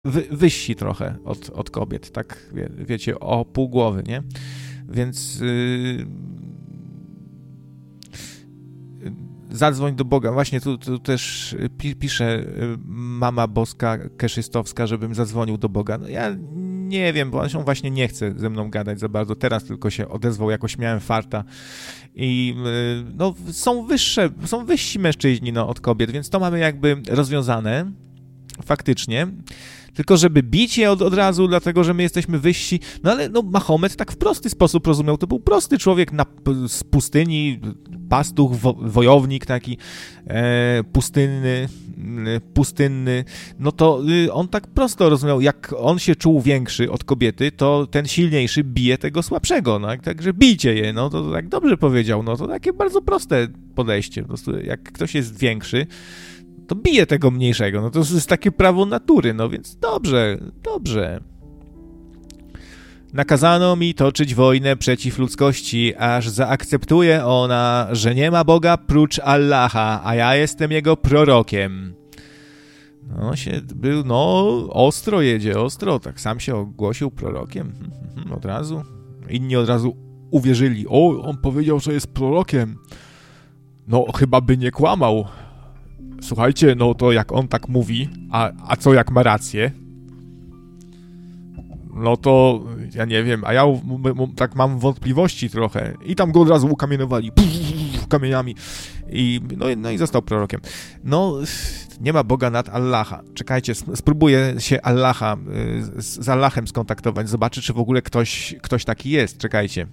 wyżsi trochę od kobiet, tak wiecie, o pół głowy, nie? Więc zadzwoń do Boga. Właśnie tu też pisze mama boska Keszystowska, żebym zadzwonił do Boga. No ja nie wiem, bo on właśnie nie chce ze mną gadać za bardzo. Teraz tylko się odezwał, jakoś miałem farta. I no, są wyżsi mężczyźni od kobiet, więc to mamy jakby rozwiązane faktycznie. Tylko żeby bić je od razu, dlatego że my jesteśmy wyżsi. No ale Mahomet tak w prosty sposób rozumiał. To był prosty człowiek z pustyni, pastuch, wojownik taki pustynny. No to on tak prosto rozumiał, jak on się czuł większy od kobiety, to ten silniejszy bije tego słabszego. No, także bijcie je. No to tak dobrze powiedział. No to takie bardzo proste podejście. Po prostu jak ktoś jest większy, to bije tego mniejszego. No to jest takie prawo natury, no więc dobrze. Nakazano mi toczyć wojnę przeciw ludzkości, aż zaakceptuje ona, że nie ma Boga prócz Allaha, a ja jestem jego prorokiem. Ostro jedzie, tak sam się ogłosił prorokiem, od razu. Inni od razu uwierzyli, on powiedział, że jest prorokiem. No, chyba by nie kłamał. Słuchajcie, no to jak on tak mówi, a co jak ma rację? No to ja nie wiem, a ja tak mam wątpliwości trochę. I tam go od razu ukamienowali kamieniami. I został prorokiem. No, nie ma Boga nad Allaha. Czekajcie, spróbuję się z Allahem skontaktować. Zobaczę, czy w ogóle ktoś taki jest. Czekajcie.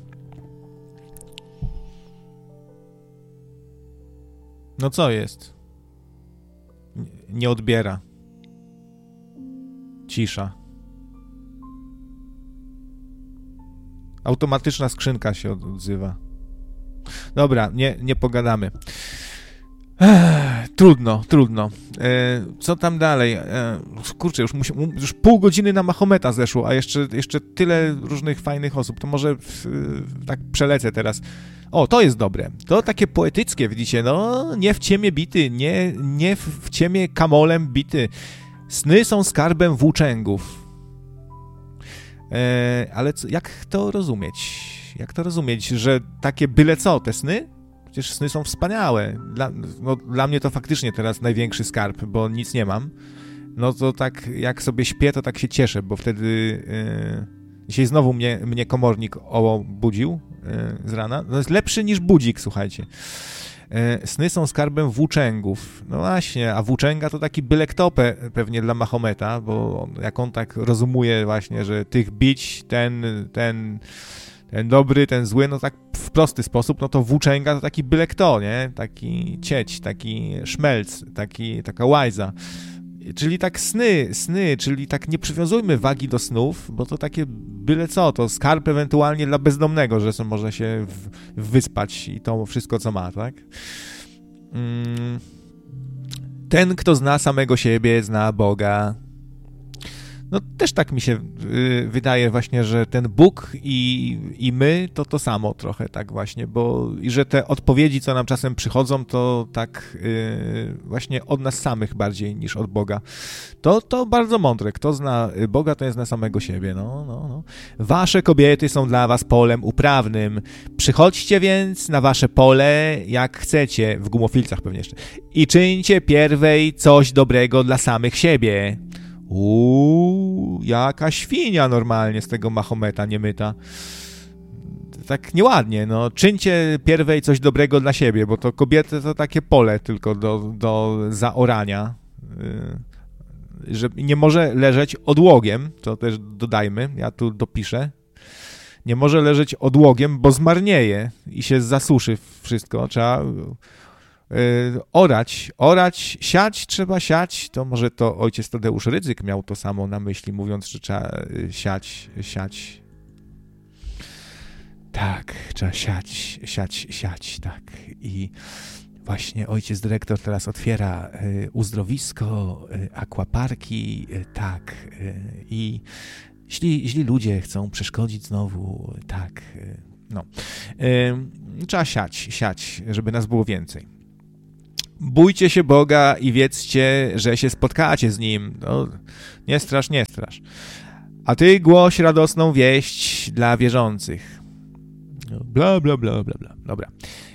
No co jest? Nie odbiera. Cisza. Automatyczna skrzynka się odzywa. Dobra, nie pogadamy. Trudno. Co tam dalej? Kurczę, już pół godziny na Mahometa zeszło, a jeszcze tyle różnych fajnych osób. To może tak przelecę teraz. O, to jest dobre. To takie poetyckie, widzicie? No, nie w ciemię bity, nie w ciemię kamolem bity. Sny są skarbem włóczęgów. Ale jak to rozumieć? Jak to rozumieć, że takie byle co, te sny? Przecież sny są wspaniałe. Dla mnie to faktycznie teraz największy skarb, bo nic nie mam. No to tak, jak sobie śpię, to tak się cieszę, bo wtedy... Dzisiaj znowu mnie komornik obudził z rana. No jest lepszy niż budzik, słuchajcie. Sny są skarbem włóczęgów. No właśnie, a włóczęga to taki byle kto pewnie dla Mahometa, bo jak on tak rozumuje właśnie, że tych bić, ten dobry, ten zły, no tak w prosty sposób, no to włóczęga to taki byle kto, nie? Taki cieć, taki szmelc, taka łajza. Czyli tak sny, czyli tak nie przywiązujmy wagi do snów, bo to takie byle co, to skarb ewentualnie dla bezdomnego, że może się wyspać i to wszystko, co ma, tak? Ten, kto zna samego siebie, zna Boga. No też tak mi się wydaje właśnie, że ten Bóg i my to samo trochę tak właśnie, bo i że te odpowiedzi, co nam czasem przychodzą, to tak właśnie od nas samych bardziej niż od Boga. To bardzo mądre. Kto zna Boga, to jest zna samego siebie. No. Wasze kobiety są dla was polem uprawnym. Przychodźcie więc na wasze pole, jak chcecie, w gumofilcach pewnie jeszcze, i czyńcie pierwej coś dobrego dla samych siebie. Jaka świnia normalnie z tego Mahometa niemyta. Tak nieładnie, no. Czyńcie pierwej coś dobrego dla siebie, bo to kobiety to takie pole tylko do zaorania. Że nie może leżeć odłogiem, to też dodajmy, ja tu dopiszę. Nie może leżeć odłogiem, bo zmarnieje i się zasuszy wszystko. Trzeba... orać, siać, trzeba siać, to może to ojciec Tadeusz Rydzyk miał to samo na myśli, mówiąc, że trzeba siać. Tak, trzeba siać, tak. I właśnie ojciec dyrektor teraz otwiera uzdrowisko, aquaparki, tak. I źli ludzie chcą przeszkodzić znowu, tak. No. Trzeba siać, żeby nas było więcej. bójcie się Boga i wiedzcie, że się spotkacie z Nim. No, nie strasz, nie strasz. A ty głoś radosną wieść dla wierzących. Bla, bla, bla, bla, bla. Dobra.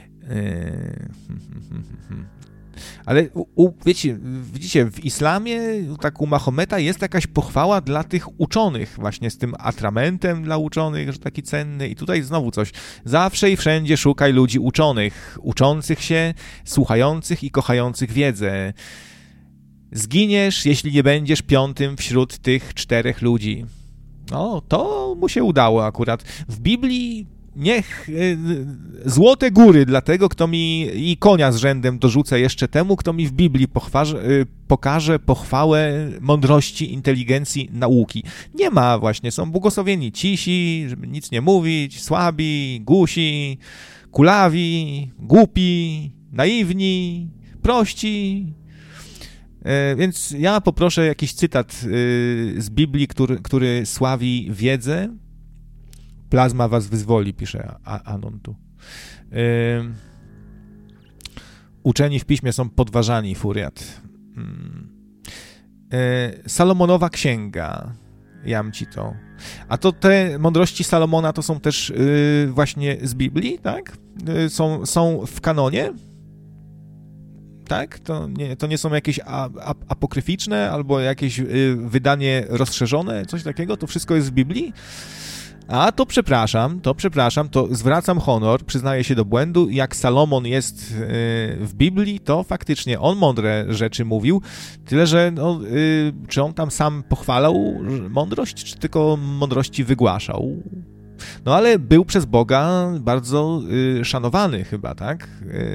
Ale widzicie, w islamie, tak u Mahometa jest jakaś pochwała dla tych uczonych, właśnie z tym atramentem dla uczonych, że taki cenny. I tutaj znowu coś. Zawsze i wszędzie szukaj ludzi uczonych, uczących się, słuchających i kochających wiedzę. Zginiesz, jeśli nie będziesz piątym wśród tych 4 ludzi. No, to mu się udało akurat. W Biblii niech złote góry dla tego, kto mi i konia z rzędem dorzucę jeszcze temu, kto mi w Biblii pokaże pochwałę mądrości, inteligencji, nauki. Nie ma właśnie, są błogosławieni cisi, żeby nic nie mówić, słabi, głusi, kulawi, głupi, naiwni, prości. Więc ja poproszę jakiś cytat z Biblii, który sławi wiedzę. Plazma was wyzwoli, pisze Anon tu. Uczeni w piśmie są podważani, furiat. Salomonowa księga. Jam ci to. A to te mądrości Salomona to są też właśnie z Biblii, tak? Są w kanonie? Tak? To nie są jakieś apokryficzne albo jakieś wydanie rozszerzone, coś takiego? To wszystko jest w Biblii? A to przepraszam, to zwracam honor, przyznaję się do błędu. Jak Salomon jest w Biblii, to faktycznie on mądre rzeczy mówił, tyle że czy on tam sam pochwalał mądrość, czy tylko mądrości wygłaszał? No ale był przez Boga bardzo szanowany chyba, tak?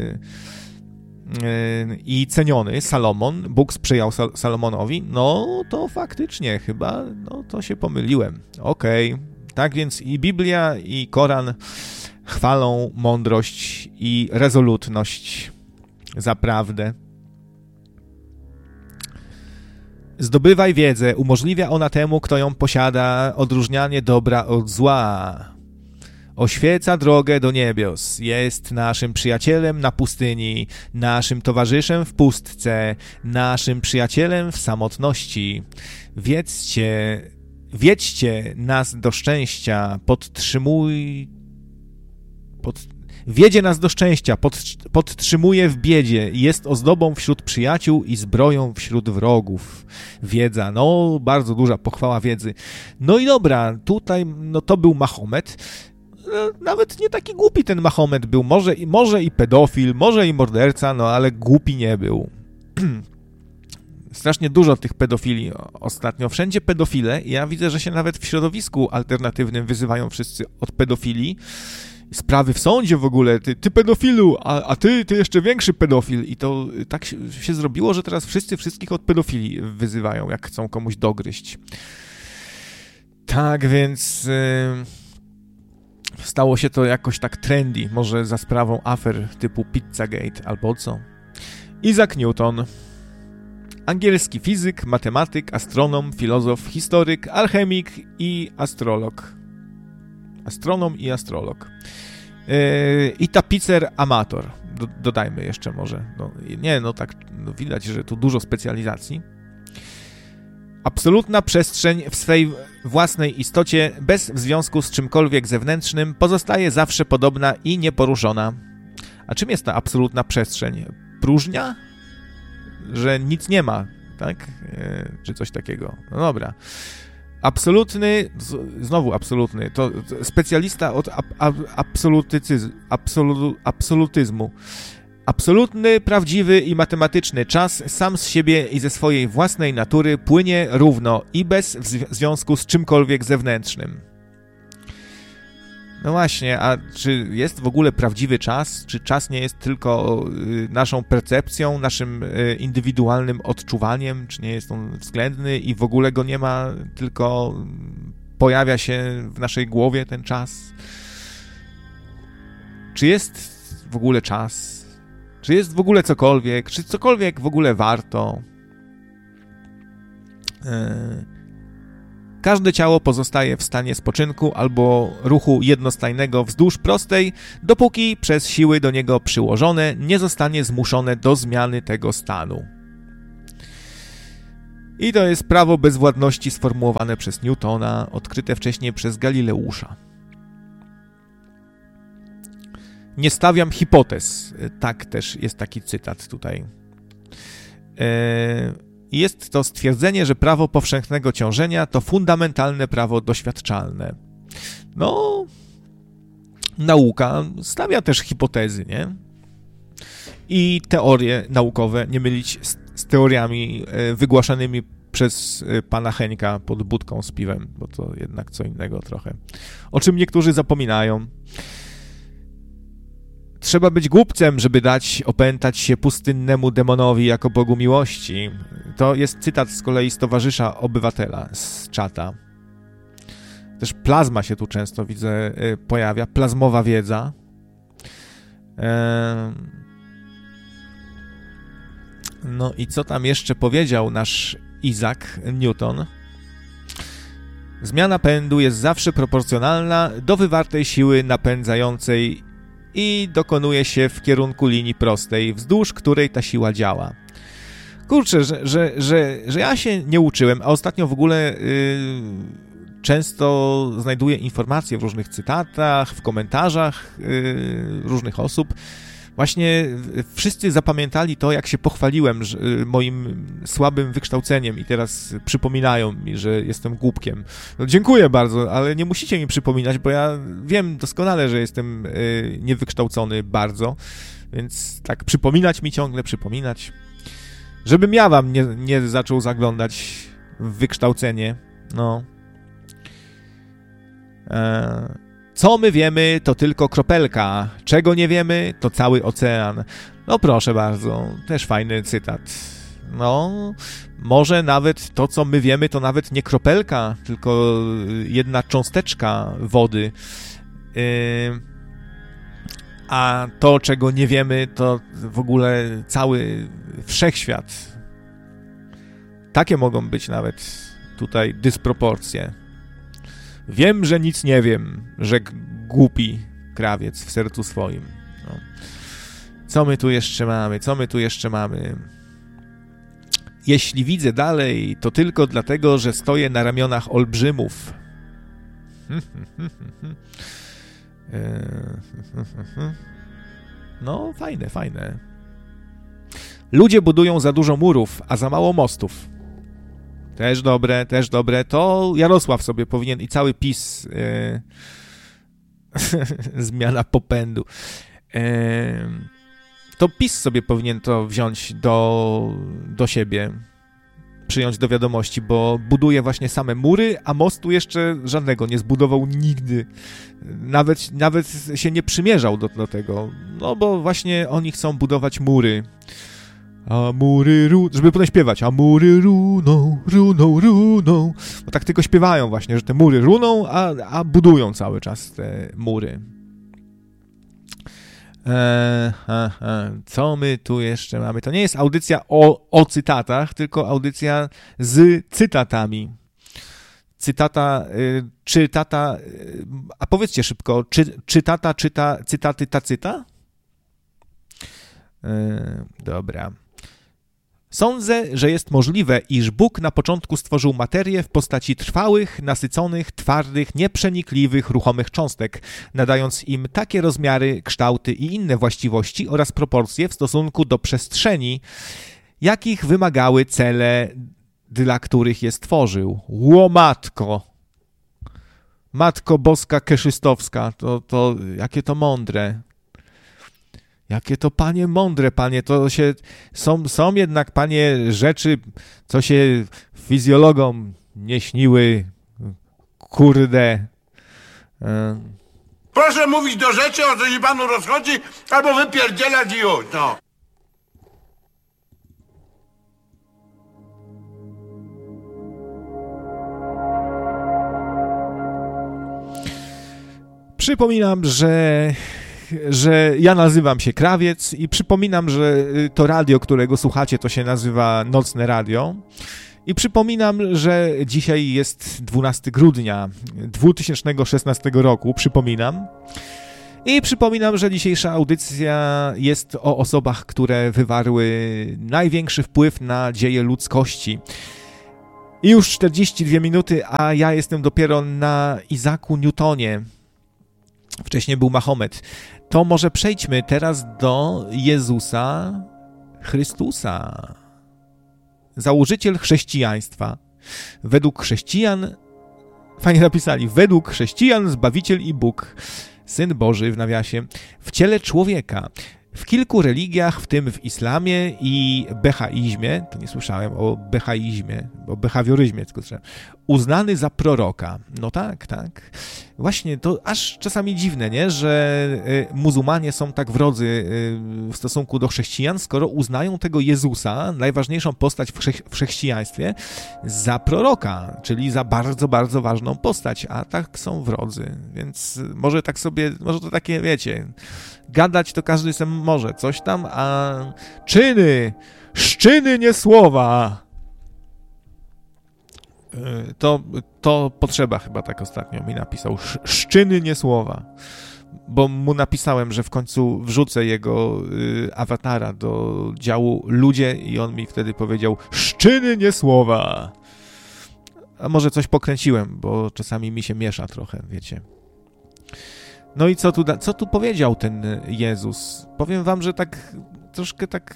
I ceniony Salomon, Bóg sprzyjał Salomonowi, no to faktycznie chyba, no to się pomyliłem. Okej. Tak więc i Biblia, i Koran chwalą mądrość i rezolutność za prawdę. Zdobywaj wiedzę, umożliwia ona temu, kto ją posiada, odróżnianie dobra od zła. Oświeca drogę do niebios, jest naszym przyjacielem na pustyni, naszym towarzyszem w pustce, naszym przyjacielem w samotności. Wiedźcie nas do szczęścia, wiedzie nas do szczęścia, podtrzymuje w biedzie, jest ozdobą wśród przyjaciół i zbroją wśród wrogów. Wiedza, no bardzo duża pochwała wiedzy. No i dobra, tutaj no to był Mahomet. Nawet nie taki głupi ten Mahomet był, może i pedofil, może i morderca, no ale głupi nie był. Strasznie dużo tych pedofili ostatnio. Wszędzie pedofile. Ja widzę, że się nawet w środowisku alternatywnym wyzywają wszyscy od pedofili. Sprawy w sądzie w ogóle. Ty pedofilu, a ty jeszcze większy pedofil. I to tak się zrobiło, że teraz wszyscy wszystkich od pedofili wyzywają, jak chcą komuś dogryźć. Tak więc stało się to jakoś tak trendy. Może za sprawą afer typu Pizzagate albo co. Isaac Newton. Angielski fizyk, matematyk, astronom, filozof, historyk, alchemik i astrolog. Astronom i astrolog. I tapicer amator. Dodajmy jeszcze może. Widać, że tu dużo specjalizacji. Absolutna przestrzeń w swej własnej istocie, bez związku z czymkolwiek zewnętrznym, pozostaje zawsze podobna i nieporuszona. A czym jest ta absolutna przestrzeń? Próżnia? Że nic nie ma, tak? Czy coś takiego. No dobra. Znowu absolutny, to specjalista od absolutyzmu. Absolutny, prawdziwy i matematyczny czas sam z siebie i ze swojej własnej natury płynie równo i bez związku z czymkolwiek zewnętrznym. No właśnie, a czy jest w ogóle prawdziwy czas? Czy czas nie jest tylko naszą percepcją, naszym indywidualnym odczuwaniem? Czy nie jest on względny i w ogóle go nie ma, tylko pojawia się w naszej głowie ten czas? Czy jest w ogóle czas? Czy jest w ogóle cokolwiek? Czy cokolwiek w ogóle warto? Każde ciało pozostaje w stanie spoczynku albo ruchu jednostajnego wzdłuż prostej, dopóki przez siły do niego przyłożone nie zostanie zmuszone do zmiany tego stanu. I to jest prawo bezwładności sformułowane przez Newtona, odkryte wcześniej przez Galileusza. Nie stawiam hipotez. Tak też jest taki cytat tutaj. Jest to stwierdzenie, że prawo powszechnego ciążenia to fundamentalne prawo doświadczalne. No, nauka stawia też hipotezy, nie? I teorie naukowe nie mylić z teoriami wygłaszanymi przez pana Heńka pod budką z piwem, bo to jednak co innego trochę. O czym niektórzy zapominają. Trzeba być głupcem, żeby dać opętać się pustynnemu demonowi jako Bogu miłości. To jest cytat z kolei z towarzysza obywatela, z czata. Też plazma się tu często, widzę, pojawia. Plazmowa wiedza. No i co tam jeszcze powiedział nasz Isaac Newton? Zmiana pędu jest zawsze proporcjonalna do wywartej siły napędzającej i dokonuje się w kierunku linii prostej, wzdłuż której ta siła działa. Kurczę, że ja się nie uczyłem, a ostatnio w ogóle często znajduję informacje w różnych cytatach, w komentarzach różnych osób. Właśnie wszyscy zapamiętali to, jak się pochwaliłem moim słabym wykształceniem i teraz przypominają mi, że jestem głupkiem. No, dziękuję bardzo, ale nie musicie mi przypominać, bo ja wiem doskonale, że jestem niewykształcony bardzo, więc tak przypominać mi ciągle, przypominać. Żebym ja wam nie zaczął zaglądać w wykształcenie, no. Co my wiemy, to tylko kropelka. Czego nie wiemy, to cały ocean. No proszę bardzo, też fajny cytat. No, może nawet to, co my wiemy, to nawet nie kropelka, tylko jedna cząsteczka wody. A to, czego nie wiemy, to w ogóle cały wszechświat. Takie mogą być nawet tutaj dysproporcje. Wiem, że nic nie wiem, rzekł głupi krawiec w sercu swoim. No. Co my tu jeszcze mamy? Jeśli widzę dalej, to tylko dlatego, że stoję na ramionach olbrzymów. No, fajne. Ludzie budują za dużo murów, a za mało mostów. Też dobre. To Jarosław sobie powinien i cały PiS zmiana popędu. To PiS sobie powinien to wziąć do siebie, przyjąć do wiadomości, bo buduje właśnie same mury, a mostu jeszcze żadnego nie zbudował nigdy. Nawet się nie przymierzał do tego. No bo właśnie oni chcą budować mury. A mury żeby potem śpiewać. A mury runą. Bo tak tylko śpiewają właśnie, że te mury runą, a budują cały czas te mury. Co my tu jeszcze mamy? To nie jest audycja o cytatach, tylko audycja z cytatami. A powiedzcie szybko, czy tata czyta cytaty tacyta? Dobra. Sądzę, że jest możliwe, iż Bóg na początku stworzył materię w postaci trwałych, nasyconych, twardych, nieprzenikliwych, ruchomych cząstek, nadając im takie rozmiary, kształty i inne właściwości oraz proporcje w stosunku do przestrzeni, jakich wymagały cele, dla których je stworzył. Łomatko! Matko Boska Keszystowska, to jakie to mądre. Jakie to, panie, mądre, panie, to się... Są jednak, panie, rzeczy, co się fizjologom nie śniły. Kurde. Proszę mówić do rzeczy, o co się panu rozchodzi, albo wypierdzielać i już, no. Przypominam, że ja nazywam się Krawiec i przypominam, że to radio, którego słuchacie, to się nazywa Nocne Radio I przypominam, że dzisiaj jest 12 grudnia 2016 roku, przypominam. I przypominam, że dzisiejsza audycja jest o osobach, które wywarły największy wpływ na dzieje ludzkości. I już 42 minuty, a ja jestem dopiero na Isaacu Newtonie. Wcześniej był Mahomet. To może przejdźmy teraz do Jezusa Chrystusa. Założyciel chrześcijaństwa. Według chrześcijan, fajnie napisali, według chrześcijan Zbawiciel i Bóg, Syn Boży w nawiasie, w ciele człowieka. W kilku religiach, w tym w islamie i behaizmie, to nie słyszałem o behaizmie, o behawioryzmie, tylko uznany za proroka. No tak. Właśnie to aż czasami dziwne, nie? Że muzułmanie są tak wrodzy w stosunku do chrześcijan, skoro uznają tego Jezusa, najważniejszą postać w chrześcijaństwie, za proroka, czyli za bardzo, bardzo ważną postać, a tak są wrodzy. Więc może tak sobie, może to takie, wiecie, gadać to każdy sam może coś tam, a czyny, szczyny, nie słowa. To potrzeba chyba tak ostatnio mi napisał. Szczyny, nie słowa. Bo mu napisałem, że w końcu wrzucę jego awatara do działu ludzie i on mi wtedy powiedział szczyny, nie słowa. A może coś pokręciłem, bo czasami mi się miesza trochę, wiecie. No i co tu powiedział ten Jezus? Powiem wam, że tak troszkę tak...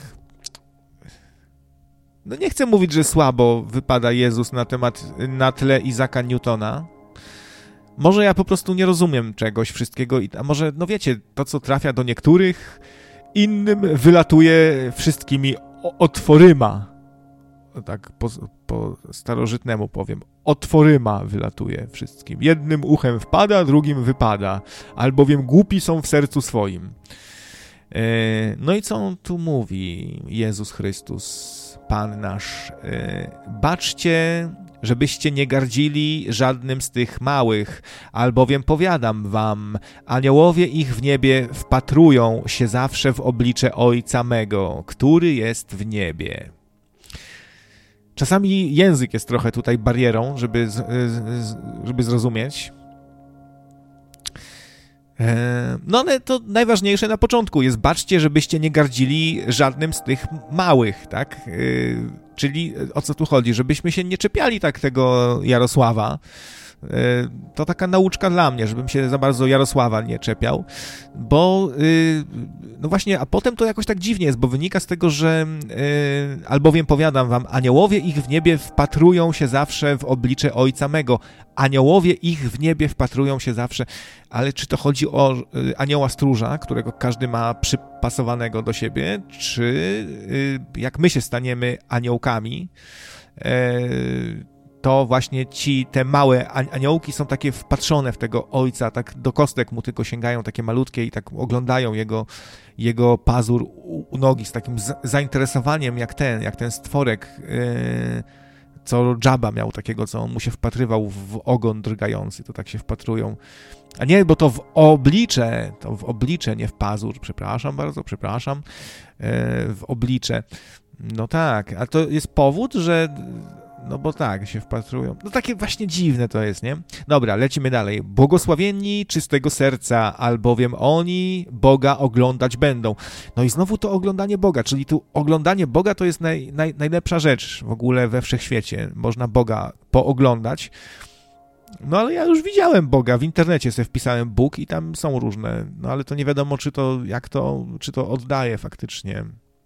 No nie chcę mówić, że słabo wypada Jezus na tle Isaaca Newtona. Może ja po prostu nie rozumiem czegoś wszystkiego, a może, no wiecie, to co trafia do niektórych, innym wylatuje wszystkimi otworyma. Tak po starożytnemu powiem. Otworyma wylatuje wszystkim. Jednym uchem wpada, drugim wypada. Albowiem głupi są w sercu swoim. No i co on tu mówi? Jezus Chrystus, Pan nasz. Baczcie, żebyście nie gardzili żadnym z tych małych, albowiem powiadam wam, aniołowie ich w niebie wpatrują się zawsze w oblicze Ojca mego, który jest w niebie. Czasami język jest trochę tutaj barierą, żeby zrozumieć. No ale to najważniejsze na początku jest, baczcie, żebyście nie gardzili żadnym z tych małych, tak? Czyli o co tu chodzi? Żebyśmy się nie czepiali tak tego Jarosława. To taka nauczka dla mnie, żebym się za bardzo Jarosława nie czepiał, bo no właśnie, a potem to jakoś tak dziwnie jest, bo wynika z tego, że albowiem powiadam wam, aniołowie ich w niebie wpatrują się zawsze w oblicze Ojca mego. Aniołowie ich w niebie wpatrują się zawsze, ale czy to chodzi o anioła stróża, którego każdy ma przypasowanego do siebie, czy jak my się staniemy aniołkami, to właśnie te małe aniołki są takie wpatrzone w tego Ojca, tak do kostek mu tylko sięgają, takie malutkie i tak oglądają jego pazur u nogi z takim zainteresowaniem jak ten stworek, co Dżaba miał takiego, co on mu się wpatrywał w ogon drgający, to tak się wpatrują. A nie, bo to w oblicze, nie w pazur, przepraszam, w oblicze. No tak, a to jest powód, że... No bo tak, się wpatrują. No takie właśnie dziwne to jest, nie? Dobra, lecimy dalej. Błogosławieni czystego serca, albowiem oni Boga oglądać będą. No i znowu to oglądanie Boga, czyli tu oglądanie Boga to jest najlepsza rzecz w ogóle we wszechświecie. Można Boga pooglądać. No ale ja już widziałem Boga, w internecie sobie wpisałem Bóg i tam są różne, no ale to nie wiadomo, czy to oddaje faktycznie.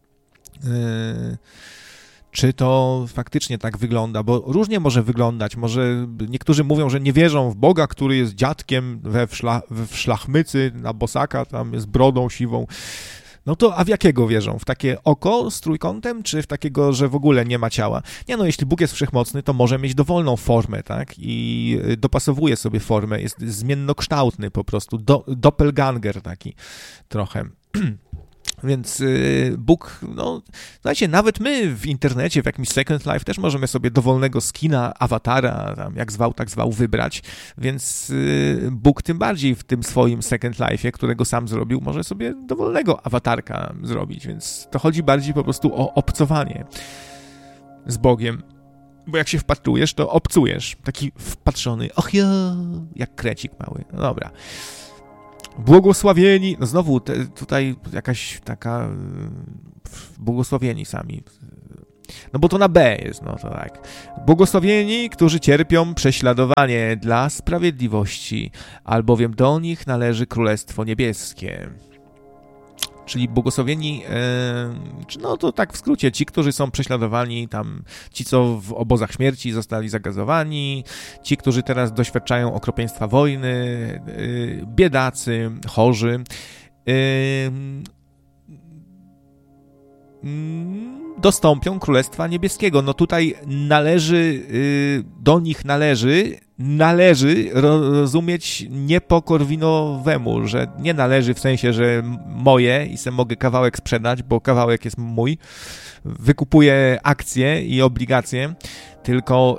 Czy to faktycznie tak wygląda, bo różnie może wyglądać. Może niektórzy mówią, że nie wierzą w Boga, który jest dziadkiem w szlachmycy na bosaka, tam jest brodą siwą. No to a w jakiego wierzą? W takie oko z trójkątem, czy w takiego, że w ogóle nie ma ciała? Nie, no jeśli Bóg jest wszechmocny, to może mieć dowolną formę, tak? I dopasowuje sobie formę, jest zmiennokształtny po prostu, doppelganger taki trochę. Więc Bóg, no, słuchajcie, nawet my w internecie, w jakimś Second Life też możemy sobie dowolnego skina, awatara, tam jak zwał, tak zwał, wybrać, więc Bóg tym bardziej w tym swoim Second Life'ie, którego sam zrobił, może sobie dowolnego awatarka zrobić, więc to chodzi bardziej po prostu o obcowanie z Bogiem. Bo jak się wpatrujesz, to obcujesz. Taki wpatrzony, och ja, jak krecik mały. No dobra. Błogosławieni, no znowu tutaj jakaś taka błogosławieni sami. No bo to na B jest, no to tak. Błogosławieni, którzy cierpią prześladowanie dla sprawiedliwości, albowiem do nich należy Królestwo Niebieskie. Czyli błogosławieni, no to tak w skrócie, ci, którzy są prześladowani, tam ci, co w obozach śmierci zostali zagazowani, ci, którzy teraz doświadczają okropieństwa wojny, biedacy, chorzy, dostąpią Królestwa Niebieskiego. No tutaj do nich należy rozumieć nie po korwinowemu, że nie należy w sensie, że moje i se mogę kawałek sprzedać, bo kawałek jest mój, wykupuję akcje i obligacje, tylko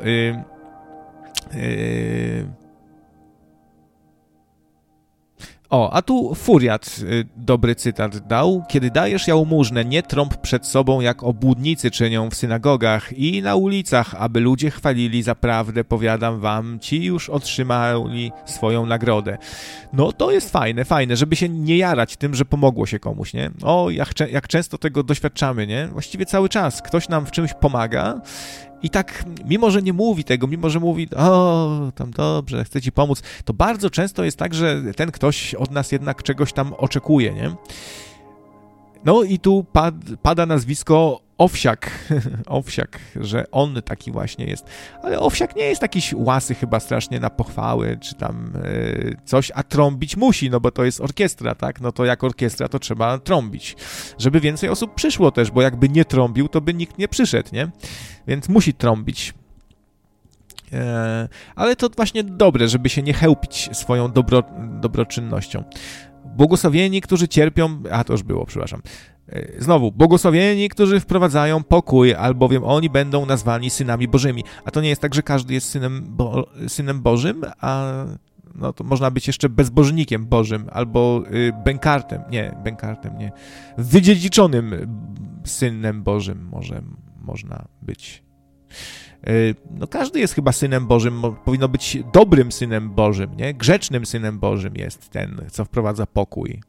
a tu Furiat dobry cytat dał. Kiedy dajesz jałmużnę, nie trąb przed sobą, jak obłudnicy czynią w synagogach i na ulicach, aby ludzie chwalili za prawdę, powiadam wam, ci już otrzymali swoją nagrodę. No to jest fajne, żeby się nie jarać tym, że pomogło się komuś, nie? Jak często tego doświadczamy, nie? Właściwie cały czas ktoś nam w czymś pomaga i tak, mimo że nie mówi tego, mimo że mówi, tam dobrze, chcę ci pomóc, to bardzo często jest tak, że ten ktoś od nas jednak czegoś tam oczekuje, nie? No i tu pada nazwisko Owsiak, Owsiak, że on taki właśnie jest. Ale Owsiak nie jest jakiś łasy chyba strasznie na pochwały, czy tam coś, a trąbić musi, no bo to jest orkiestra, tak? No to jak orkiestra to trzeba trąbić, żeby więcej osób przyszło też, bo jakby nie trąbił, to by nikt nie przyszedł, nie? Więc musi trąbić. Ale to właśnie dobre, żeby się nie chełpić swoją dobroczynnością. Błogosławieni, którzy cierpią... to już było, przepraszam. Znowu, błogosławieni, którzy wprowadzają pokój, albowiem oni będą nazwani synami Bożymi. A to nie jest tak, że każdy jest synem Bożym, a no to można być jeszcze bezbożnikiem Bożym, albo bękartem, nie, wydziedziczonym synem Bożym można być. No każdy jest chyba synem Bożym, powinno być dobrym synem Bożym, nie? Grzecznym synem Bożym jest ten, co wprowadza pokój.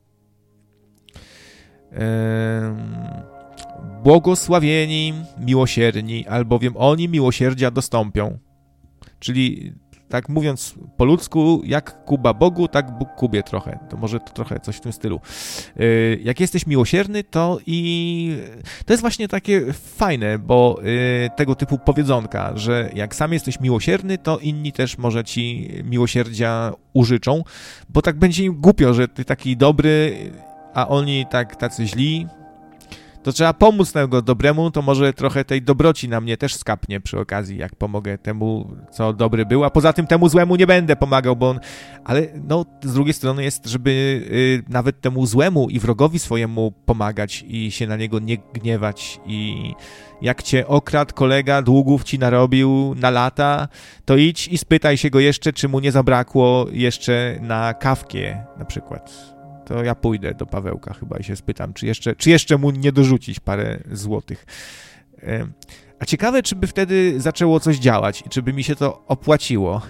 Błogosławieni, miłosierni, albowiem oni miłosierdzia dostąpią. Czyli tak mówiąc po ludzku, jak Kuba Bogu, tak Bóg Kubie trochę. To może to trochę coś w tym stylu. Jak jesteś miłosierny, to jest właśnie takie fajne, bo tego typu powiedzonka, że jak sam jesteś miłosierny, to inni też może ci miłosierdzia użyczą, bo tak będzie im głupio, że ty taki dobry, a oni tacy źli. To trzeba pomóc tego dobremu, to może trochę tej dobroci na mnie też skapnie przy okazji, jak pomogę temu, co dobry był, a poza tym temu złemu nie będę pomagał, bo on... Ale no, z drugiej strony jest, żeby nawet temu złemu i wrogowi swojemu pomagać i się na niego nie gniewać i jak cię okradł kolega, długów ci narobił na lata, to idź i spytaj się go jeszcze, czy mu nie zabrakło jeszcze na kawkę na przykład. To ja pójdę do Pawełka chyba i się spytam, czy jeszcze mu nie dorzucić parę złotych. A ciekawe, czy by wtedy zaczęło coś działać i czy by mi się to opłaciło.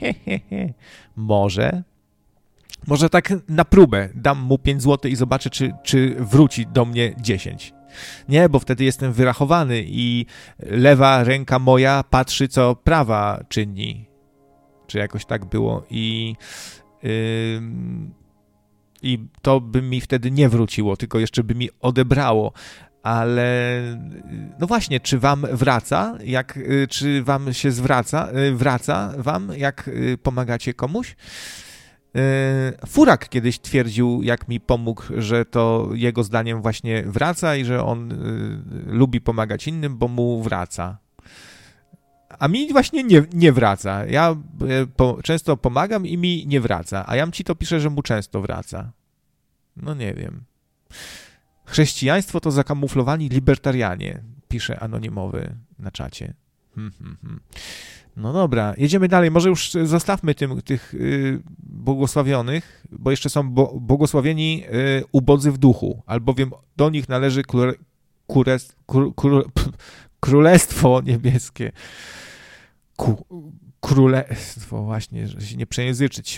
Może tak na próbę dam mu 5 zł i zobaczę, czy wróci do mnie 10. Nie, bo wtedy jestem wyrachowany i lewa ręka moja patrzy, co prawa czyni. Czy jakoś tak było i to by mi wtedy nie wróciło, tylko jeszcze by mi odebrało. Ale no właśnie, czy wam wraca, czy wam się wraca wam, jak pomagacie komuś? Furak kiedyś twierdził, jak mi pomógł, że to jego zdaniem właśnie wraca i że on lubi pomagać innym, bo mu wraca. A mi właśnie nie wraca. Ja często pomagam i mi nie wraca. A Jam ci to pisze, że mu często wraca. No nie wiem. Chrześcijaństwo to zakamuflowani libertarianie, pisze anonimowy na czacie. No dobra, jedziemy dalej. Może już zostawmy tych błogosławionych, bo jeszcze są błogosławieni ubodzy w duchu, albowiem do nich należy Królestwo Niebieskie. królestwo, właśnie, żeby się nie przejęzyczyć.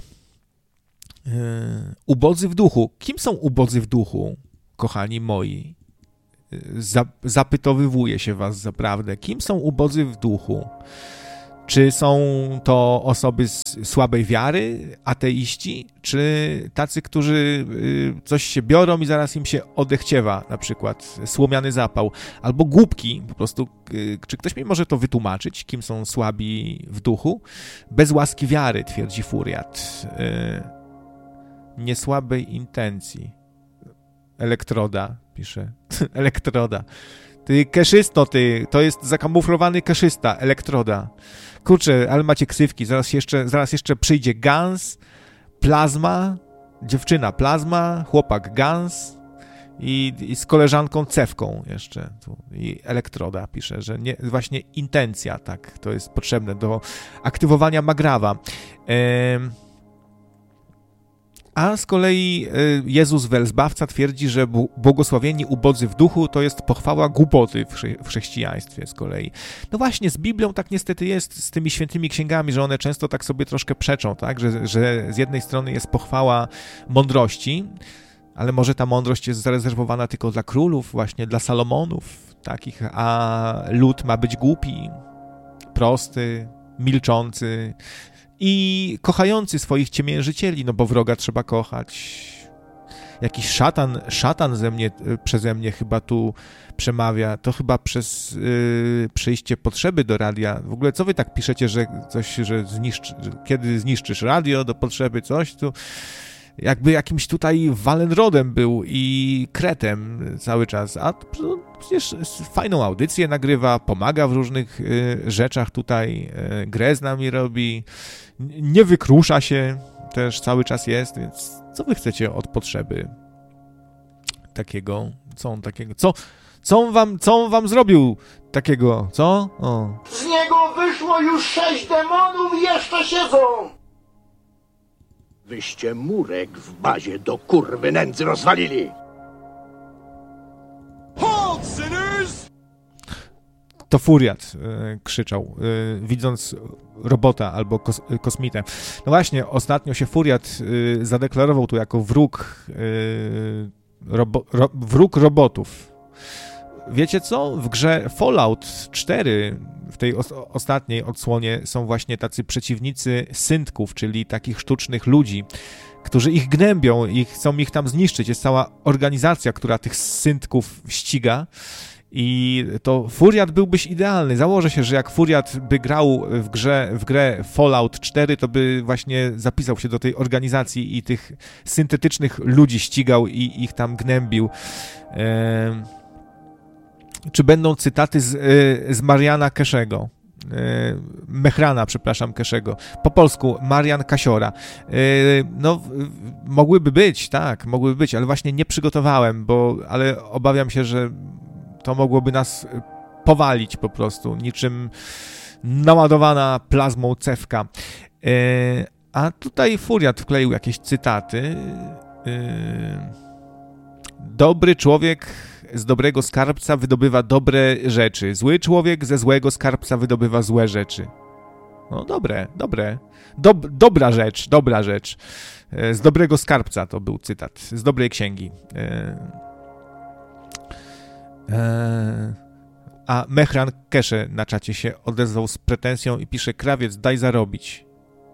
Ubodzy w duchu. Kim są ubodzy w duchu, kochani moi? Zapytowywuję się was zaprawdę. Kim są ubodzy w duchu? Czy są to osoby z słabej wiary, ateiści, czy tacy, którzy coś się biorą i zaraz im się odechciewa, na przykład słomiany zapał, albo głupki, po prostu. Czy ktoś mi może to wytłumaczyć, kim są słabi w duchu? Bez łaski wiary, twierdzi Furiat. Niesłabej intencji. Elektroda, pisze. Elektroda. Ty keszysto, to jest zakamuflowany keszysta, elektroda. Kurczę, ale macie ksywki, zaraz jeszcze przyjdzie Gans, Plazma, dziewczyna Plazma, chłopak Gans i z koleżanką Cewką jeszcze. I elektroda pisze, że nie, właśnie intencja, tak, to jest potrzebne do aktywowania Magrawa. A z kolei Jezus Welzbawca twierdzi, że błogosławieni ubodzy w duchu to jest pochwała głupoty w chrześcijaństwie z kolei. No właśnie, z Biblią tak niestety jest, z tymi świętymi księgami, że one często tak sobie troszkę przeczą, tak? Że z jednej strony jest pochwała mądrości, ale może ta mądrość jest zarezerwowana tylko dla królów, właśnie dla Salomonów takich, a lud ma być głupi, prosty, milczący i kochający swoich ciemiężycieli, no bo wroga trzeba kochać. Jakiś szatan przeze mnie chyba tu przemawia, to chyba przez przyjście potrzeby do radia. W ogóle co wy tak piszecie, że coś, że kiedy zniszczysz radio do potrzeby, coś, tu jakby jakimś tutaj Wallenrodem był i kretem cały czas, a przecież fajną audycję nagrywa, pomaga w różnych rzeczach tutaj, grę z nami robi, nie wykrusza się, też cały czas jest, więc co wy chcecie od potrzeby takiego? Co on takiego? Co on wam zrobił takiego? Co? O. Z niego wyszło już 6 demonów i jeszcze siedzą! Wyście murek w bazie do kurwy nędzy rozwalili! Hold, sinners! To Furiat krzyczał, widząc robota albo kosmitę. No właśnie, ostatnio się Furiat zadeklarował tu jako wróg robotów. Wiecie co? W grze Fallout 4, w tej ostatniej odsłonie, są właśnie tacy przeciwnicy syntków, czyli takich sztucznych ludzi, którzy ich gnębią i chcą ich tam zniszczyć. Jest cała organizacja, która tych syntków ściga. I to Furiat byłbyś idealny. Założę się, że jak Furiat by grał w grę Fallout 4, to by właśnie zapisał się do tej organizacji i tych syntetycznych ludzi ścigał i ich tam gnębił. Czy będą cytaty z Mariana Keszego? Mechrana, przepraszam, Keszego. Po polsku Marian Kasiora. No, mogłyby być, ale właśnie nie przygotowałem, ale obawiam się, że to mogłoby nas powalić po prostu, niczym naładowana plazmą cewka. A tutaj Furiat wkleił jakieś cytaty. Dobry człowiek z dobrego skarbca wydobywa dobre rzeczy. Zły człowiek ze złego skarbca wydobywa złe rzeczy. No dobre. Dobra rzecz. Z dobrego skarbca to był cytat. Z dobrej księgi. A Mehran Kesze na czacie się odezwał z pretensją i pisze: krawiec, daj zarobić.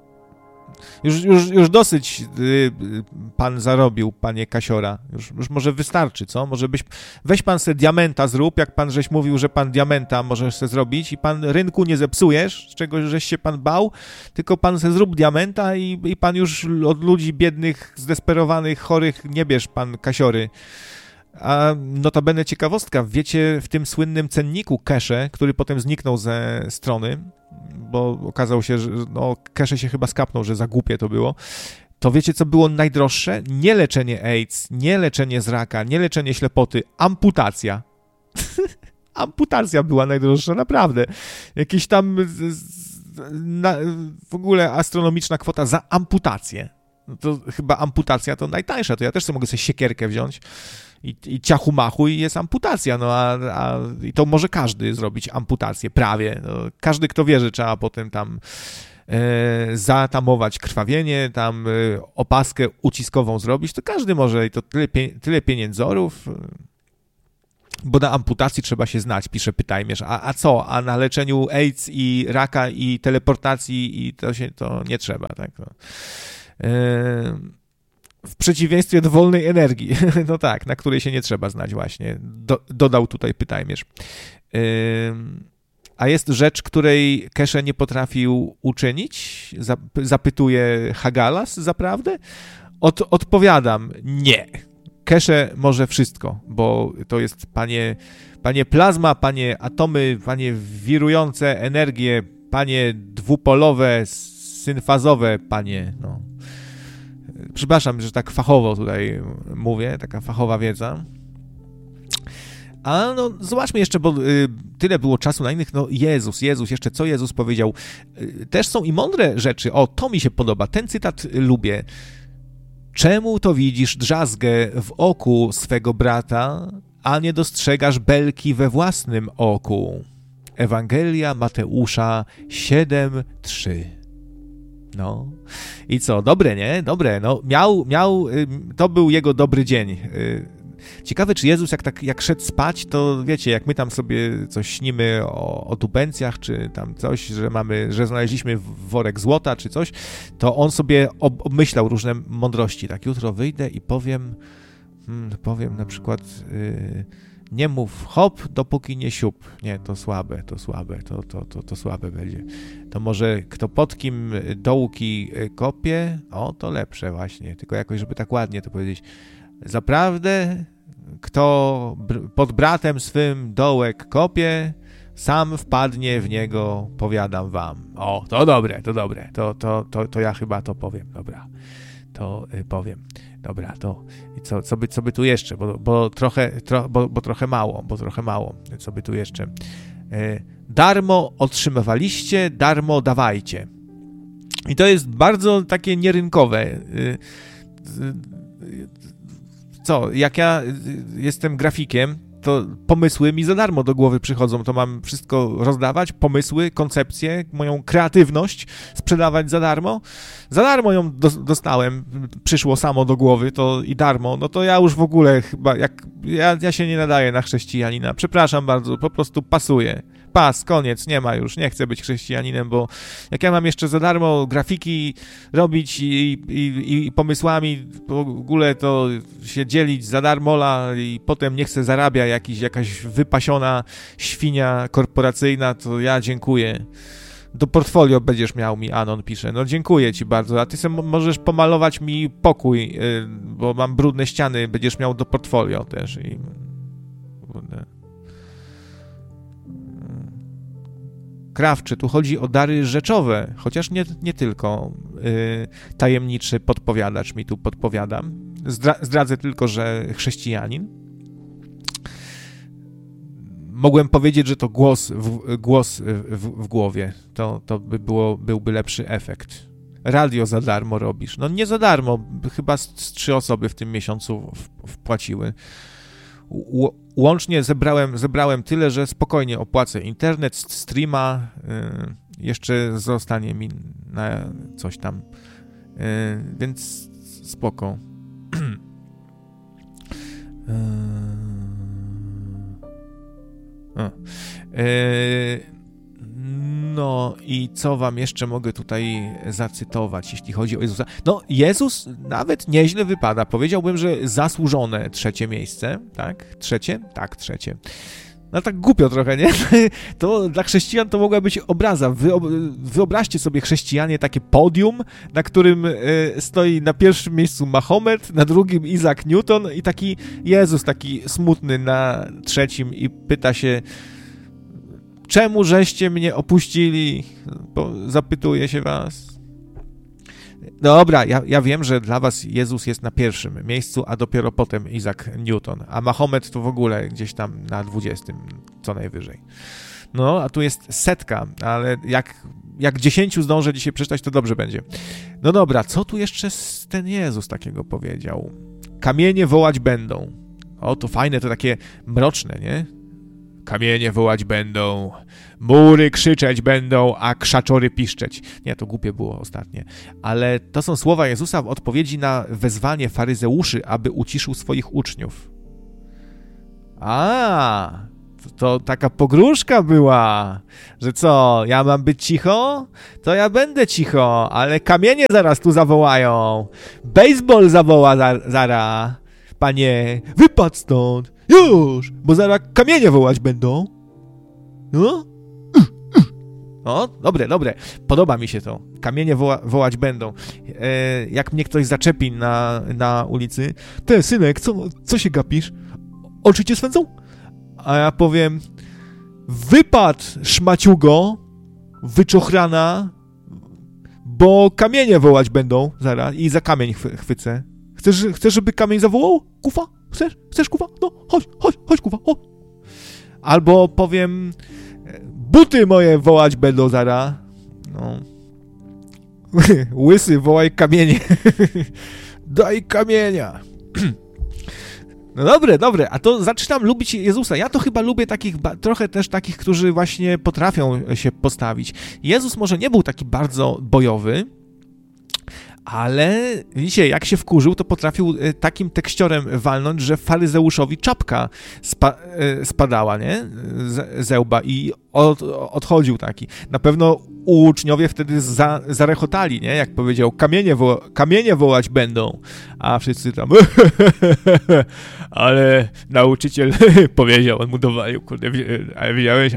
Już dosyć pan zarobił, panie Kasiora. Już może wystarczy, co? Weź pan se diamenta zrób, jak pan żeś mówił, że pan diamenta możesz se zrobić i pan rynku nie zepsujesz, z czego żeś się pan bał, tylko pan se zrób diamenta i pan już od ludzi biednych, zdesperowanych, chorych nie bierz pan Kasiory. A notabene ciekawostka, wiecie, w tym słynnym cenniku Kesze, który potem zniknął ze strony, bo okazało się, że Kesze się chyba skapnął, że za głupie to było, to wiecie, co było najdroższe? Nie leczenie AIDS, nie leczenie z raka, nie leczenie ślepoty, amputacja. Amputacja była najdroższa, naprawdę. Jakieś tam w ogóle astronomiczna kwota za amputację. no to chyba amputacja to najtańsza, to ja też sobie mogę sobie siekierkę wziąć i ciachu machu i jest amputacja, no i to może każdy zrobić amputację, prawie. No, każdy, kto wie, że trzeba potem tam zatamować krwawienie, tam opaskę uciskową zrobić, to każdy może i to tyle pieniędzorów, bo na amputacji trzeba się znać, pisze Pytajmierz. A co? A na leczeniu AIDS i raka i teleportacji i to nie trzeba, tak? No. W przeciwieństwie do wolnej energii, no tak, na której się nie trzeba znać właśnie, dodał tutaj Pytajmierz. A jest rzecz, której Kesze nie potrafił uczynić? Zapytuje Hagalas zaprawdę? Odpowiadam, nie. Kesze może wszystko, bo to jest panie plazma, panie atomy, panie wirujące energie, panie dwupolowe, synfazowe, panie, no. Przepraszam, że tak fachowo tutaj mówię, taka fachowa wiedza. A no, zobaczmy jeszcze, bo tyle było czasu na innych, no Jezus, jeszcze co Jezus powiedział. Też są i mądre rzeczy, to mi się podoba, ten cytat lubię. Czemu to widzisz drzazgę w oku swego brata, a nie dostrzegasz belki we własnym oku? Ewangelia Mateusza 7:3. No i co, dobre, nie? Dobre, no to był jego dobry dzień. Ciekawe, czy Jezus jak szedł spać, to wiecie, jak my tam sobie coś śnimy o dubencjach, czy tam coś, że znaleźliśmy worek złota, czy coś, to on sobie obmyślał różne mądrości. Tak, jutro wyjdę i powiem na przykład nie mów hop, dopóki nie siup. Nie, to słabe, to słabe będzie. To może kto pod kim dołki kopie, to lepsze właśnie, tylko jakoś, żeby tak ładnie to powiedzieć. Zaprawdę, kto pod bratem swym dołek kopie, sam wpadnie w niego, powiadam wam. To dobre. To ja chyba to powiem, dobra. To powiem. Dobra, to co by tu jeszcze, bo trochę mało. Co by tu jeszcze? Darmo otrzymywaliście, darmo dawajcie. I to jest bardzo takie nierynkowe. Jak ja jestem grafikiem, to pomysły mi za darmo do głowy przychodzą, to mam wszystko rozdawać, pomysły, koncepcje, moją kreatywność sprzedawać za darmo. Za darmo ją dostałem, przyszło samo do głowy, to i darmo, no to ja już w ogóle chyba, ja się nie nadaję na chrześcijanina, przepraszam bardzo, po prostu pasuję. Koniec, nie ma już, nie chcę być chrześcijaninem, bo jak ja mam jeszcze za darmo grafiki robić i pomysłami w ogóle to się dzielić za darmola i potem nie chcę zarabiać jakaś wypasiona świnia korporacyjna, to ja dziękuję. Do portfolio będziesz miał, mi Anon pisze. No dziękuję ci bardzo, a ty sobie możesz pomalować mi pokój, bo mam brudne ściany, będziesz miał do portfolio też i... Krawczy, tu chodzi o dary rzeczowe, chociaż nie tylko. Tajemniczy podpowiadacz mi tu podpowiada. Zdradzę tylko, że chrześcijanin. Mogłem powiedzieć, że to głos w głowie. To byłby lepszy efekt. Radio za darmo robisz. No nie za darmo, chyba z 3 osoby w tym miesiącu wpłaciły. Łącznie zebrałem tyle, że spokojnie opłacę internet, streama, jeszcze zostanie mi na coś tam, więc spoko. No i co wam jeszcze mogę tutaj zacytować, jeśli chodzi o Jezusa? No Jezus nawet nieźle wypada. Powiedziałbym, że zasłużone 3. miejsce, tak? Trzecie? Tak, 3. No tak głupio trochę, nie? To dla chrześcijan to mogła być obraza. Wyobraźcie sobie, chrześcijanie, takie podium, na którym stoi na pierwszym miejscu Mahomet, na drugim Isaac Newton i taki Jezus, taki smutny na 3. i pyta się: czemu żeście mnie opuścili? Zapytuje się was. Dobra, ja wiem, że dla was Jezus jest na 1. miejscu, a dopiero potem Isaac Newton, a Mahomet to w ogóle gdzieś tam na 20. co najwyżej. No, a tu jest 100, ale jak 10 zdążę dzisiaj przeczytać, to dobrze będzie. No dobra, co tu jeszcze ten Jezus takiego powiedział? Kamienie wołać będą. O, to fajne, to takie mroczne, nie? Kamienie wołać będą, mury krzyczeć będą, a krzaczory piszczeć. Nie, to głupie było ostatnie. Ale to są słowa Jezusa w odpowiedzi na wezwanie faryzeuszy, aby uciszył swoich uczniów. To taka pogróżka była, że co, ja mam być cicho? To ja będę cicho, ale kamienie zaraz tu zawołają. Baseball zawoła zara. Panie, wypadł stąd, już, bo zaraz kamienie wołać będą. No? O, dobre, podoba mi się to. Kamienie wołać będą. Jak mnie ktoś zaczepi na ulicy, ty, synek, co się gapisz? Oczy cię swędzą? A ja powiem, wypadł szmaciugo, wyczochrana, bo kamienie wołać będą zaraz i za kamień chwycę. Chcesz, żeby kamień zawołał? Kufa? Chcesz kufa? No, chodź kufa, chodź. Albo powiem, buty moje wołać będą zaraz. No. Łysy, wołaj kamienie. Daj kamienia. No dobre, a to zaczynam lubić Jezusa. Ja to chyba lubię trochę też takich, którzy właśnie potrafią się postawić. Jezus może nie był taki bardzo bojowy, ale widzicie, jak się wkurzył, to potrafił takim tekściorem walnąć, że faryzeuszowi czapka spadała, nie? Ze łba i odchodził taki. Na pewno uczniowie wtedy zarechotali, nie? Jak powiedział, kamienie wołać będą, a wszyscy tam ale nauczyciel powiedział, on mu dowalił, kurde, ale widziałeś,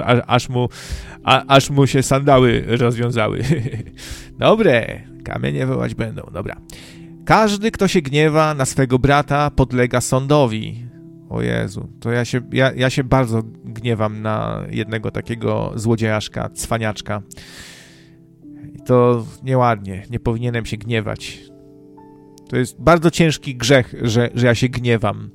aż mu się sandały rozwiązały. Dobre, kamienie wołać będą, dobra. Każdy, kto się gniewa na swego brata, podlega sądowi. O Jezu, to ja się bardzo gniewam na jednego takiego złodziejaszka, cwaniaczka. I to nieładnie, nie powinienem się gniewać. To jest bardzo ciężki grzech, że ja się gniewam.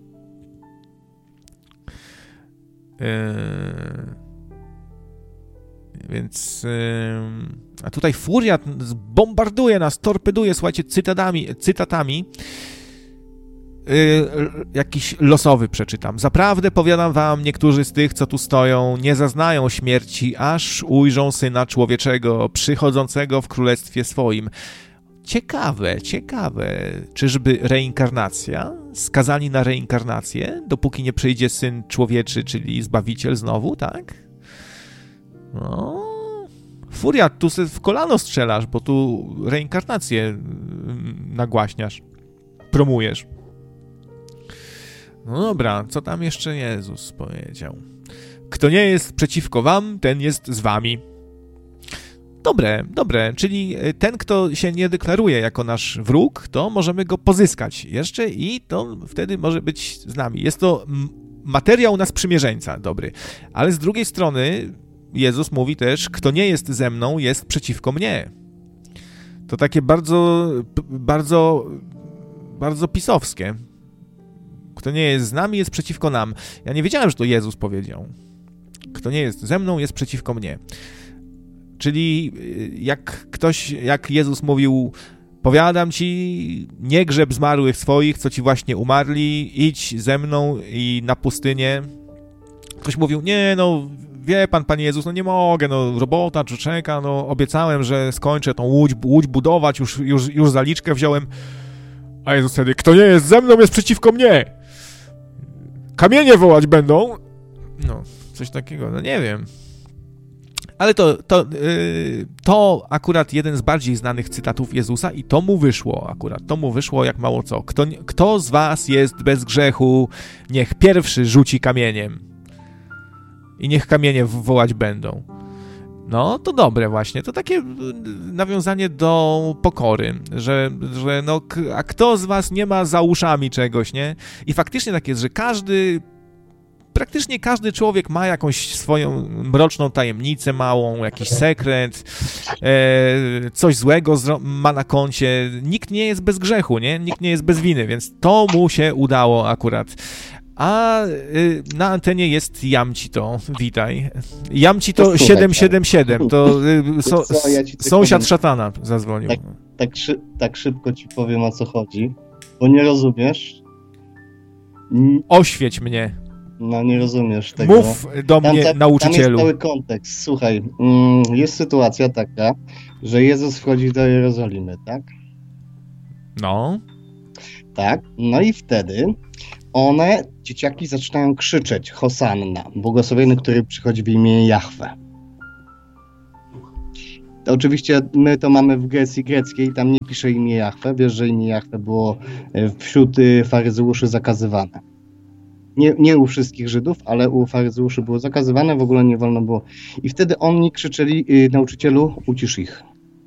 Więc... A tutaj furia bombarduje nas, torpeduje, słuchajcie, cytatami. Jakiś losowy przeczytam. Zaprawdę powiadam wam, niektórzy z tych, co tu stoją, nie zaznają śmierci, aż ujrzą Syna Człowieczego, przychodzącego w królestwie swoim. Ciekawe. Czyżby reinkarnacja? Skazani na reinkarnację, dopóki nie przyjdzie Syn Człowieczy, czyli Zbawiciel znowu, tak? No... Furia, tu sobie w kolano strzelasz, bo tu reinkarnację nagłaśniasz, promujesz. No dobra, co tam jeszcze Jezus powiedział? Kto nie jest przeciwko wam, ten jest z wami. Dobre, czyli ten, kto się nie deklaruje jako nasz wróg, to możemy go pozyskać jeszcze i to wtedy może być z nami. Jest to materiał na sprzymierzeńca, dobry. Ale z drugiej strony Jezus mówi też, kto nie jest ze mną, jest przeciwko mnie. To takie bardzo pisowskie. Kto nie jest z nami, jest przeciwko nam. Ja nie wiedziałem, że to Jezus powiedział. Kto nie jest ze mną, jest przeciwko mnie. Czyli jak Jezus mówił, powiadam ci, nie grzeb zmarłych swoich, co ci właśnie umarli, idź ze mną i na pustynię. Ktoś mówił, nie, no wie pan, Panie Jezus, no nie mogę, no robota czeka, no obiecałem, że skończę tą łódź budować, już zaliczkę wziąłem. A Jezus wtedy, kto nie jest ze mną, jest przeciwko mnie. Kamienie wołać będą. No, coś takiego, no nie wiem. Ale to akurat jeden z bardziej znanych cytatów Jezusa i to mu wyszło jak mało co. Kto z was jest bez grzechu, niech pierwszy rzuci kamieniem. I niech kamienie wołać będą. No, to dobre właśnie. To takie nawiązanie do pokory, że no, a kto z was nie ma za uszami czegoś, nie? I faktycznie tak jest, że praktycznie każdy człowiek ma jakąś swoją mroczną tajemnicę małą, jakiś sekret, coś złego ma na koncie. Nikt nie jest bez grzechu, nie? Nikt nie jest bez winy, więc to mu się udało akurat. A na antenie jest Jamcito, witaj. Jamcito 777, to sąsiad szatana zadzwonił. Tak szybko ci powiem, o co chodzi, bo nie rozumiesz. Oświeć mnie. No nie rozumiesz tego. Mów do mnie, nauczycielu. Tam jest cały kontekst. Słuchaj, jest sytuacja taka, że Jezus wchodzi do Jerozolimy, tak? No. Tak, no i wtedy dzieciaki zaczynają krzyczeć Hosanna, błogosławiony, który przychodzi w imię Jahwe. To oczywiście my to mamy w wersji greckiej, tam nie pisze imię Jahwe. Wiesz, że imię Jahwe było wśród faryzeuszy zakazywane. Nie u wszystkich Żydów, ale u faryzeuszy było zakazywane, w ogóle nie wolno było. I wtedy oni krzyczeli, nauczycielu, ucisz ich.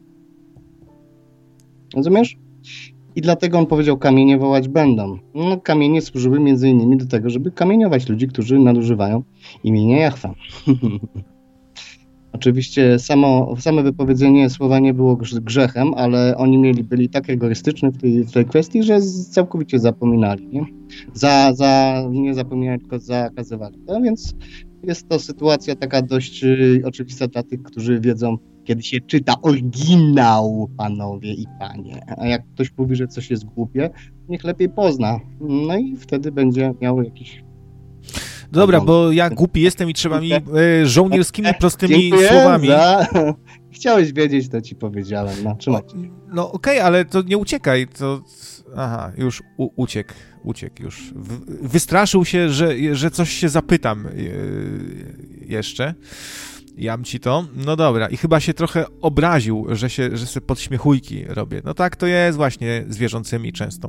Rozumiesz? I dlatego on powiedział, kamienie wołać będą. No, kamienie służyły między innymi do tego, żeby kamieniować ludzi, którzy nadużywają imienia Jahwe. Oczywiście same wypowiedzenie słowa nie było grzechem, ale oni byli tak rygorystyczni w tej kwestii, że całkowicie zapominali. Nie zapominali, tylko zakazywali. No więc jest to sytuacja taka dość oczywista dla tych, którzy wiedzą, kiedy się czyta oryginał, panowie i panie. A jak ktoś mówi, że coś jest głupie, niech lepiej pozna. No i wtedy będzie miał jakiś... Dobra, bo ja głupi jestem i trzeba mi żołnierskimi, prostymi słowami. Chciałeś wiedzieć, to ci powiedziałem. No, trzymaj się. No okej, ale to nie uciekaj. Aha, już uciekł już. Wystraszył się, że coś się zapytam jeszcze. Jam ci to. No dobra. I chyba się trochę obraził, że sobie podśmiechujki robię. No tak to jest właśnie z wierzącymi często.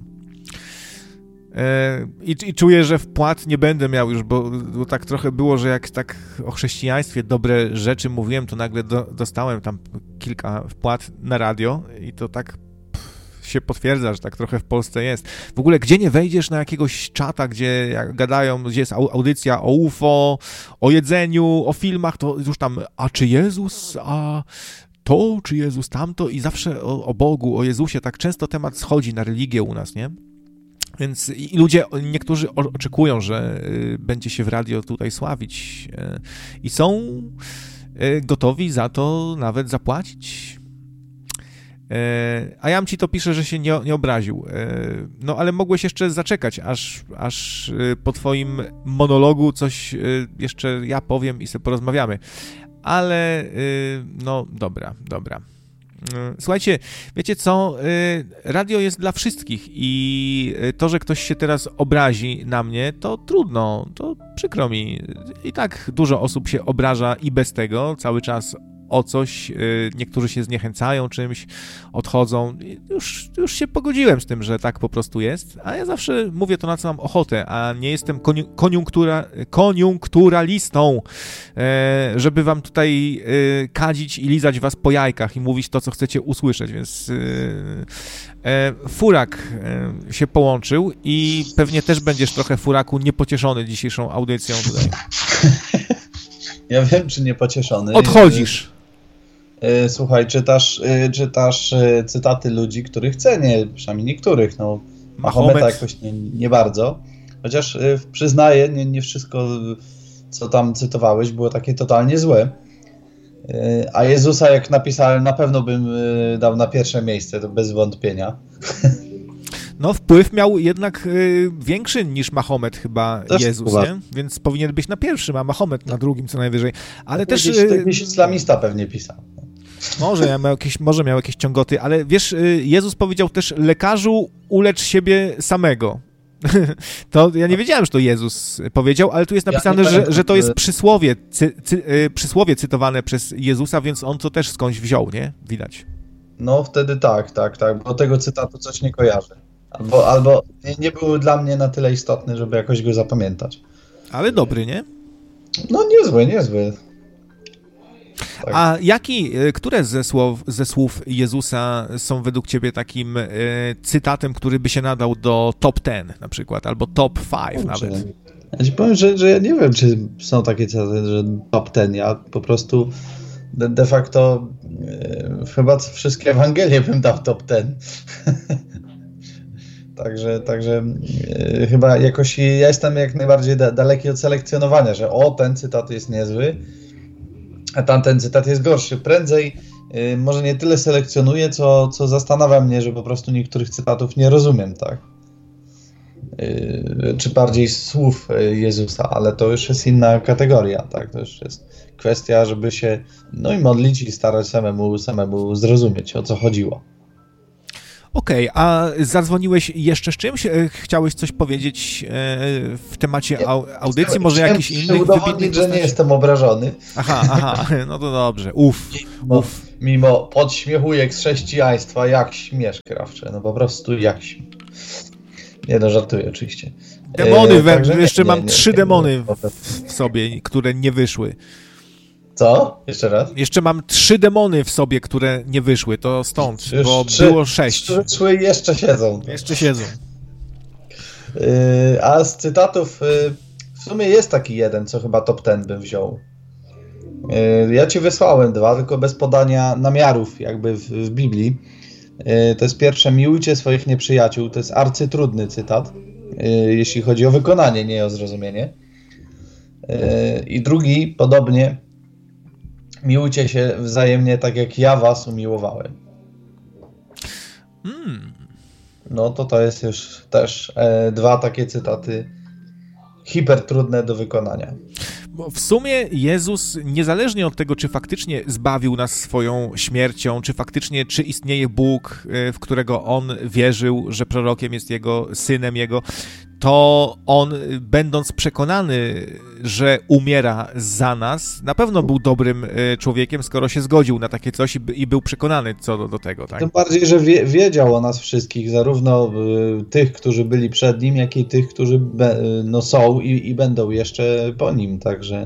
I czuję, że wpłat nie będę miał już, bo tak trochę było, że jak tak o chrześcijaństwie dobre rzeczy mówiłem, to nagle dostałem tam kilka wpłat na radio i to tak się potwierdza, że tak trochę w Polsce jest. W ogóle gdzie nie wejdziesz na jakiegoś czata, gdzie gadają, gdzie jest audycja o UFO, o jedzeniu, o filmach, to już tam, a czy Jezus, a to, czy Jezus tamto i zawsze o Bogu, o Jezusie, tak często temat schodzi na religię u nas, nie? Więc i ludzie, niektórzy oczekują, że będzie się w radio tutaj sławić i są gotowi za to nawet zapłacić. A Jam ci to pisze, że się nie obraził. No ale mogłeś jeszcze zaczekać, aż po twoim monologu coś jeszcze ja powiem i sobie porozmawiamy. Ale no dobra. Słuchajcie, wiecie co, radio jest dla wszystkich i to, że ktoś się teraz obrazi na mnie, to trudno, to przykro mi. I tak dużo osób się obraża i bez tego, cały czas o coś, niektórzy się zniechęcają czymś, odchodzą. Już się pogodziłem z tym, że tak po prostu jest, a ja zawsze mówię to, na co mam ochotę, a nie jestem koniunkturalistą, żeby wam tutaj kadzić i lizać was po jajkach i mówić to, co chcecie usłyszeć, więc Furak się połączył i pewnie też będziesz trochę, Furaku, niepocieszony dzisiejszą audycją tutaj. Ja wiem, czy niepocieszony. Odchodzisz. Słuchaj, czytasz cytaty ludzi, których cenię, przynajmniej niektórych, no Mahometa jakoś nie bardzo, chociaż przyznaję, nie wszystko, co tam cytowałeś, było takie totalnie złe, a Jezusa, jak napisałem, na pewno bym dał na pierwsze miejsce, to bez wątpienia. No, wpływ miał jednak większy niż Mahomet chyba Jezus, nie? Więc powinien być na pierwszym, a Mahomet na drugim co najwyżej. Ale też... Jakiś islamista pewnie pisał. Może miał jakieś ciągoty, ale wiesz, Jezus powiedział też: lekarzu, ulecz siebie samego. To ja nie wiedziałem, że to Jezus powiedział, ale tu jest napisane, że to jest przysłowie cytowane przez Jezusa, więc on to też skądś wziął, nie? Widać. No wtedy tak, bo tego cytatu coś nie kojarzę. Albo nie był dla mnie na tyle istotny, żeby jakoś go zapamiętać. Ale dobry, nie? No niezły. Tak. A które ze słów Jezusa są według ciebie takim cytatem, który by się nadał do top 10 na przykład, albo top 5 nawet? Ja ci powiem, że ja nie wiem, czy są takie cytaty, że top 10. Ja po prostu de facto chyba wszystkie Ewangelie bym dał top 10. Także chyba jakoś ja jestem jak najbardziej daleki od selekcjonowania, że ten cytat jest niezły, a tamten cytat jest gorszy. Prędzej może nie tyle selekcjonuję, co zastanawia mnie, że po prostu niektórych cytatów nie rozumiem, tak? Czy bardziej słów Jezusa, ale to już jest inna kategoria, tak? To już jest kwestia, żeby się i modlić i starać samemu zrozumieć, o co chodziło. Okej, a zadzwoniłeś jeszcze z czymś? Chciałeś coś powiedzieć w temacie audycji? Może jakiś inny? Udowodnić, że nie jestem obrażony. Aha, no to dobrze. Mimo podśmiechujek z chrześcijaństwa, jak śmiesz, krawcze. No po prostu jak śmiesz. Nie no, żartuję oczywiście. Demony, jeszcze mam 3 demony w sobie, które nie wyszły. Co? Jeszcze raz? Jeszcze mam 3 demony w sobie, które nie wyszły, to stąd, bo było 6. Wyszły i jeszcze siedzą. Jeszcze siedzą. A z cytatów w sumie jest taki jeden, co chyba top 10 bym wziął. Ja ci wysłałem 2, tylko bez podania namiarów jakby w Biblii. To jest pierwsze: miłujcie swoich nieprzyjaciół. To jest arcytrudny cytat, jeśli chodzi o wykonanie, nie o zrozumienie. I drugi, podobnie: miłujcie się wzajemnie tak, jak ja was umiłowałem. No to jest już też 2 takie cytaty hipertrudne do wykonania. Bo w sumie Jezus, niezależnie od tego, czy faktycznie zbawił nas swoją śmiercią, czy istnieje Bóg, w którego On wierzył, że prorokiem jest Jego, synem Jego, to On, będąc przekonany, że umiera za nas, na pewno był dobrym człowiekiem, skoro się zgodził na takie coś i był przekonany co do tego. Tak? Tym bardziej, że wiedział o nas wszystkich, zarówno tych, którzy byli przed Nim, jak i tych, którzy są i będą jeszcze po Nim. Także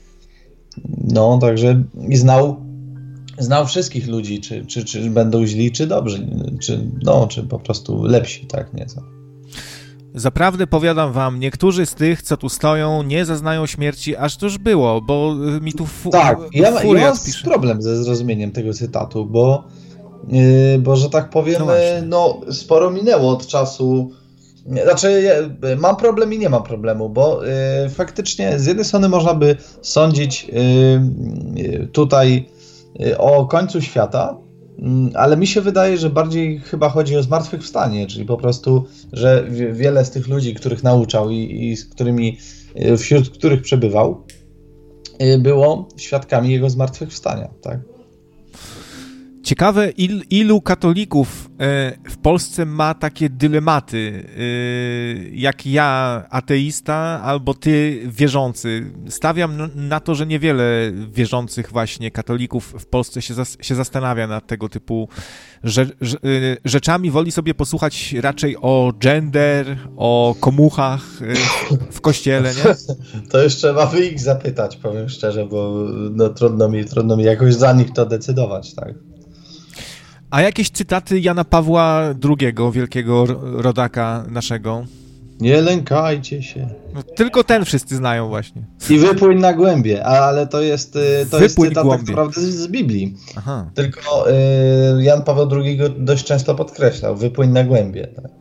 i znał wszystkich ludzi, czy będą źli, czy dobrzy, czy po prostu lepsi, tak, nieco. Zaprawdę powiadam wam, niektórzy z tych, co tu stoją, nie zaznają śmierci, aż to już było, bo mi tu ja mam problem ze zrozumieniem tego cytatu, bo że tak powiem, sporo minęło od czasu. Znaczy, mam problem i nie mam problemu, bo faktycznie z jednej strony można by sądzić tutaj o końcu świata, ale mi się wydaje, że bardziej chyba chodzi o zmartwychwstanie, czyli po prostu, że wiele z tych ludzi, których nauczał i z którymi, wśród których przebywał, było świadkami jego zmartwychwstania, tak? Ciekawe, ilu katolików w Polsce ma takie dylematy, jak ja, ateista, albo ty, wierzący. Stawiam na to, że niewiele wierzących właśnie katolików w Polsce się zastanawia nad tego typu rzeczami. Woli sobie posłuchać raczej o gender, o komuchach w kościele, nie? To już trzeba by ich zapytać, powiem szczerze, bo trudno mi jakoś za nich to decydować, tak? A jakieś cytaty Jana Pawła II, wielkiego rodaka naszego? Nie lękajcie się. No, tylko ten wszyscy znają właśnie. I wypłyń na głębie, ale to jest cytat tak naprawdę z Biblii. Aha. Tylko Jan Paweł II go dość często podkreślał. Wypłyń na głębie. Tak.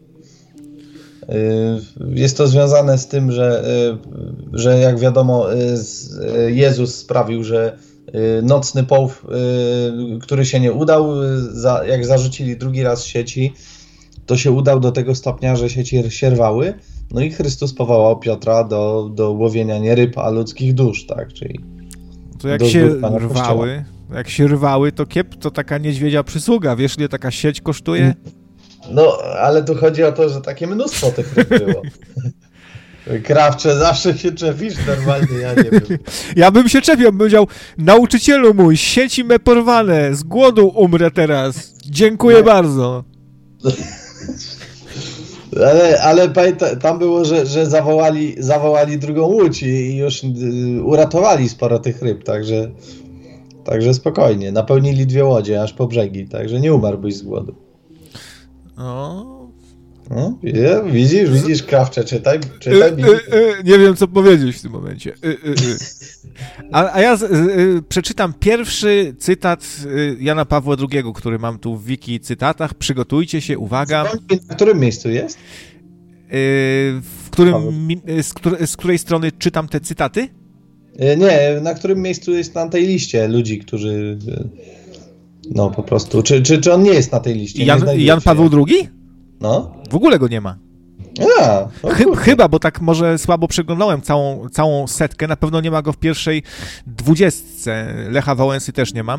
Jest to związane z tym, że jak wiadomo Jezus sprawił, że nocny połów, który się nie udał, jak zarzucili drugi raz sieci, to się udał do tego stopnia, że sieci się rwały. No i Chrystus powołał Piotra do łowienia nie ryb, a ludzkich dusz, tak? Czyli to jak się rwały, to taka niedźwiedzia przysługa. Wiesz, ile taka sieć kosztuje? No, ale tu chodzi o to, że takie mnóstwo tych ryb było. Krawcze, zawsze się czepisz, normalnie, ja nie wiem. Ja bym się czepiał, bym powiedział: nauczycielu mój, sieci me porwane, z głodu umrę teraz. Dziękuję bardzo. Ale tam było, że zawołali drugą łódź i już uratowali sporo tych ryb, także spokojnie. Napełnili 2 łodzie aż po brzegi, także nie umarłbyś z głodu. No, No, widzisz, Krawcze, czytaj. Nie wiem, co powiedzieć w tym momencie. A ja przeczytam pierwszy cytat Jana Pawła II, który mam tu w wiki cytatach. Przygotujcie się, uwaga. Na którym miejscu jest? Z której strony czytam te cytaty? Nie, na którym miejscu jest na tej liście ludzi, którzy... No po prostu. Czy on nie jest na tej liście? Jan Paweł II? No. W ogóle go nie ma. Chyba, bo tak może słabo przeglądałem całą setkę. Na pewno nie ma go w pierwszej 20. Lecha Wałęsy też nie ma.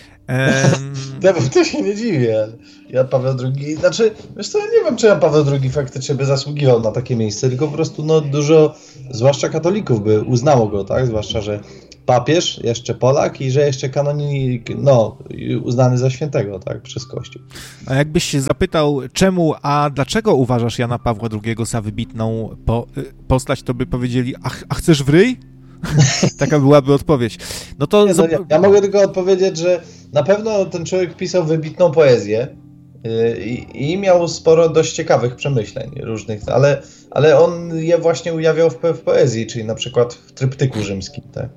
To się nie dziwię. Jan Paweł II, znaczy, wiesz co, ja nie wiem, czy Jan Paweł II faktycznie by zasługiwał na takie miejsce, tylko po prostu no dużo, zwłaszcza katolików by uznało go, tak? Zwłaszcza, że papież, jeszcze Polak i że jeszcze kanonik, uznany za świętego, tak? Przez Kościół. A jakbyś się zapytał, dlaczego uważasz Jana Pawła II za wybitną postać, to by powiedzieli, a chcesz w ryj? Taka byłaby odpowiedź. No to ja mogę tylko odpowiedzieć, że na pewno ten człowiek pisał wybitną poezję i miał sporo dość ciekawych przemyśleń różnych, ale on je właśnie ujawniał w poezji, czyli na przykład w tryptyku rzymskim, tak?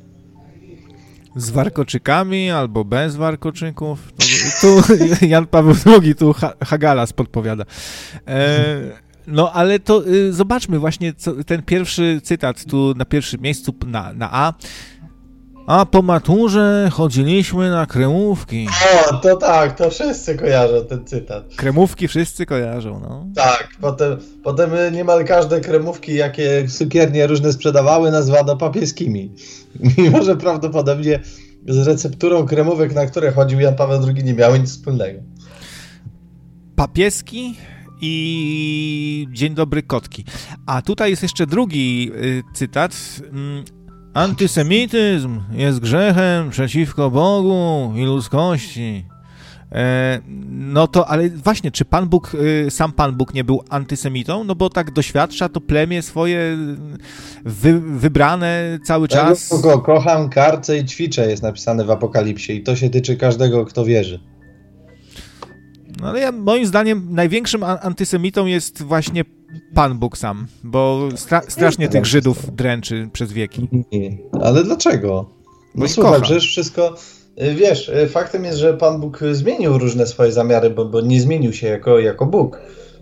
Z warkoczykami albo bez warkoczyków. Tu Jan Paweł II, tu Hagalas podpowiada. No ale to zobaczmy właśnie ten pierwszy cytat tu na pierwszym miejscu na A. A po maturze chodziliśmy na kremówki. O, to tak, to wszyscy kojarzą ten cytat. Kremówki wszyscy kojarzą, no. Tak, potem niemal każde kremówki, jakie cukiernie różne sprzedawały, nazwano papieskimi. Mimo że prawdopodobnie z recepturą kremówek, na które chodził Jan Paweł II, nie miały nic wspólnego. Papieski i dzień dobry kotki. A tutaj jest jeszcze drugi cytat. Antysemityzm jest grzechem przeciwko Bogu i ludzkości. No to, ale właśnie, czy sam Pan Bóg nie był antysemitą? No bo tak doświadcza to plemię swoje wybrane cały czas. Kogo kocham, karcę i ćwiczę, jest napisane w Apokalipsie i to się tyczy każdego, kto wierzy. No ale moim zdaniem największym antysemitą jest właśnie Pan Bóg sam, bo strasznie tych Żydów dręczy przez wieki. Nie, ale dlaczego? No słuchaj, przecież wszystko... Wiesz, faktem jest, że Pan Bóg zmienił różne swoje zamiary, bo nie zmienił się jako Bóg.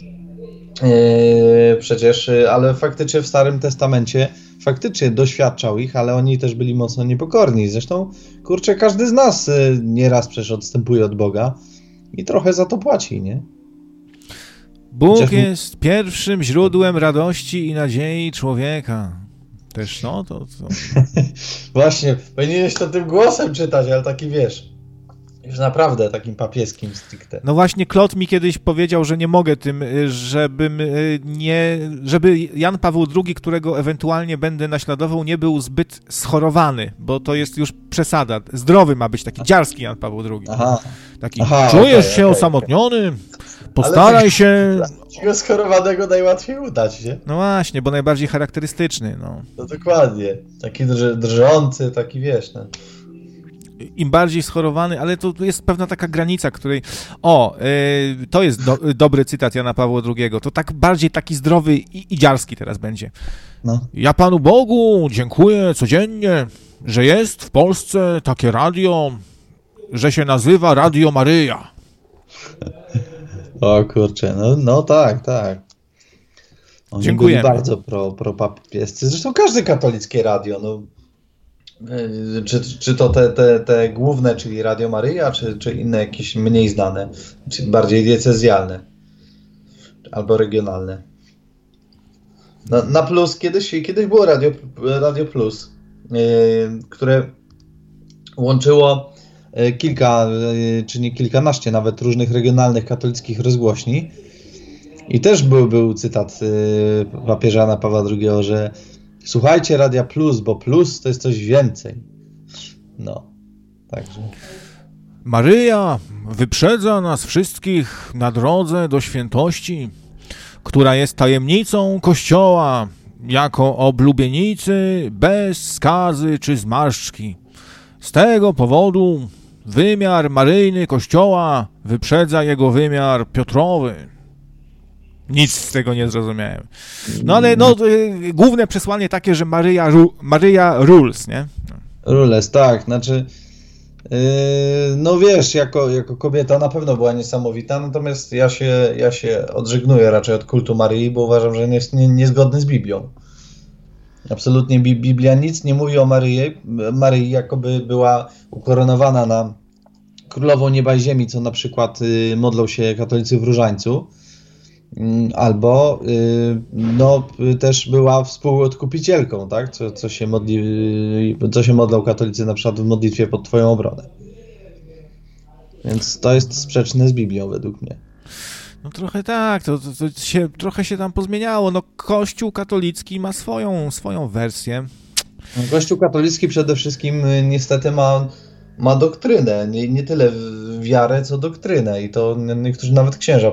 Przecież, ale faktycznie w Starym Testamencie faktycznie doświadczał ich, ale oni też byli mocno niepokorni. Zresztą, kurczę, każdy z nas nieraz przecież odstępuje od Boga i trochę za to płaci, nie? Bóg jest pierwszym źródłem radości i nadziei człowieka. Też to. Właśnie, powinieneś to tym głosem czytać, ale taki wiesz, już naprawdę takim papieskim stricte. No właśnie, Klot mi kiedyś powiedział, że nie mogę tym, żeby Jan Paweł II, którego ewentualnie będę naśladował, nie był zbyt schorowany, bo to jest już przesada. Zdrowy ma być taki dziarski Jan Paweł II. Czujesz się osamotniony? Postaraj się... Takiego schorowanego najłatwiej udać, nie? No właśnie, bo najbardziej charakterystyczny, no. No dokładnie. Taki drżący, taki wiesz, no. Im bardziej schorowany, ale to jest pewna taka granica, której... to jest dobry cytat Jana Pawła II. To tak bardziej taki zdrowy i dziarski teraz będzie. No. Ja Panu Bogu dziękuję codziennie, że jest w Polsce takie radio, że się nazywa Radio Maryja. O kurczę, no tak. Oni byli bardzo pro-papiescy. Zresztą każde katolickie radio, no. Czy to te główne, czyli Radio Maryja, czy inne jakieś mniej znane, czy bardziej diecezjalne albo regionalne. Na Plus kiedyś było Radio Plus, które łączyło kilka, czy nie kilkanaście nawet różnych regionalnych katolickich rozgłośni i też był cytat papieża Jana Pawła II, że słuchajcie Radia Plus, bo Plus to jest coś więcej. No, także. Maryja wyprzedza nas wszystkich na drodze do świętości, która jest tajemnicą Kościoła, jako oblubienicy bez skazy czy zmarszczki. Z tego powodu wymiar maryjny Kościoła wyprzedza jego wymiar Piotrowy. Nic z tego nie zrozumiałem. No ale główne przesłanie takie, że Maryja rules, nie? Rules, tak, znaczy no wiesz, jako kobieta na pewno była niesamowita, natomiast ja się odżegnuję raczej od kultu Maryi, bo uważam, że jest niezgodny z Biblią. Absolutnie Biblia nic nie mówi o Maryi jakoby była ukoronowana na królową nieba i ziemi, co na przykład modlą się katolicy w Różańcu, albo też była współodkupicielką, tak? Co się modlą katolicy na przykład w modlitwie pod Twoją obronę. Więc to jest sprzeczne z Biblią według mnie. No trochę tak, trochę się tam pozmieniało. No Kościół katolicki ma swoją wersję. Kościół katolicki przede wszystkim niestety ma doktrynę, nie tyle wiarę, co doktrynę i to niektórzy nawet księża